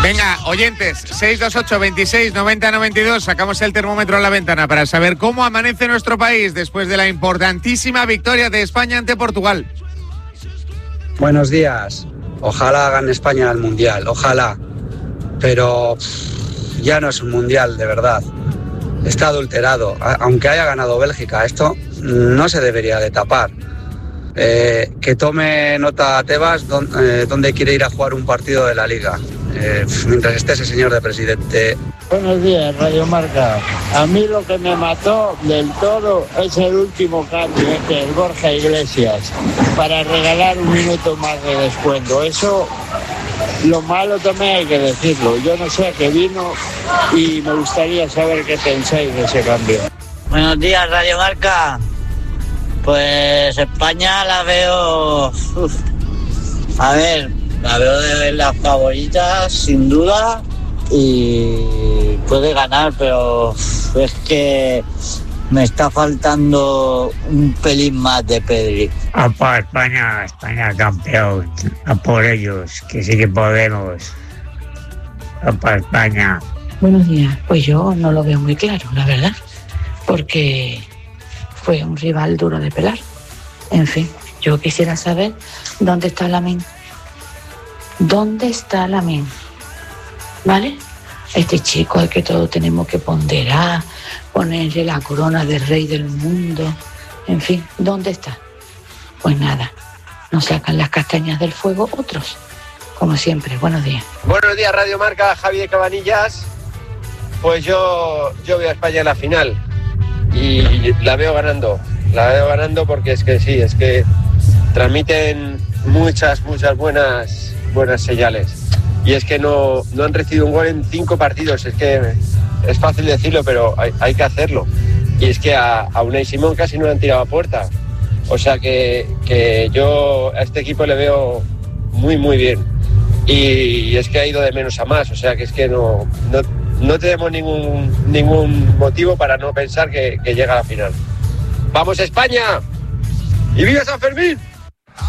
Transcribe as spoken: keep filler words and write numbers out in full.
Venga, oyentes, seis dos ocho, veintiséis, noventa, noventa y dos, sacamos el termómetro a la ventana para saber cómo amanece nuestro país después de la importantísima victoria de España ante Portugal. Buenos días. Ojalá hagan España el Mundial, ojalá. Pero pff, ya no es un Mundial, de verdad. Está adulterado. Aunque haya ganado Bélgica, esto no se debería de tapar. Eh, que tome nota Tebas donde, eh, donde quiere ir a jugar un partido de la Liga. Eh, mientras esté ese señor de presidente. Buenos días, Radio Marca. A mí lo que me mató del todo es el último cambio, este, el Borja Iglesias, para regalar un minuto más de descuento. Eso, lo malo también hay que decirlo. Yo no sé a qué vino y me gustaría saber qué pensáis de ese cambio. Buenos días, Radio Marca. Pues España la veo... Uf, a ver, la veo de las favoritas, sin duda, y puede ganar, pero es que me está faltando un pelín más de Pedri. A por España, España campeón, a por ellos, que sí que podemos. A por España. Buenos días, pues yo no lo veo muy claro, la verdad, porque fue un rival duro de pelar. En fin, yo quisiera saber dónde está Lamine. ¿Dónde está Lamine? ¿Vale? Este chico al que todos tenemos que ponderar, ponerle la corona de rey del mundo. En fin, ¿dónde está? Pues nada, nos sacan las castañas del fuego otros. Como siempre, buenos días. Buenos días, Radio Marca, Javi de Cabanillas. Pues yo, yo veo a España en la final y la veo ganando. La veo ganando porque es que sí, es que transmiten muchas, muchas buenas, buenas señales. Y es que no, no han recibido un gol en cinco partidos. Es que es fácil decirlo, pero hay, hay que hacerlo. Y es que a, a Unai Simón casi no le han tirado a puerta. O sea que, que yo a este equipo le veo muy, muy bien. Y, y es que ha ido de menos a más. O sea que es que no, no, no tenemos ningún, ningún motivo para no pensar que, que llega a la final. ¡Vamos España! ¡Y viva San Fermín!